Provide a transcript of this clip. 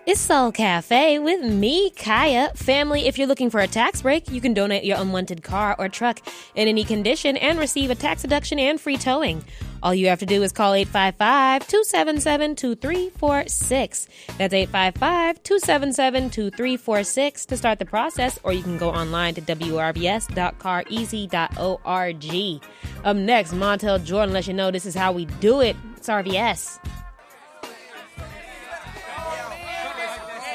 It's Soul Cafe with me, Kaya. Family, if you're looking for a tax break, you can donate your unwanted car or truck in any condition and receive a tax deduction and free towing. All you have to do is call 855-277-2346. That's 855-277-2346 to start the process, or you can go online to wrbs.careasy.org. Up next, Montel Jordan lets you know this is how we do it. It's RBS.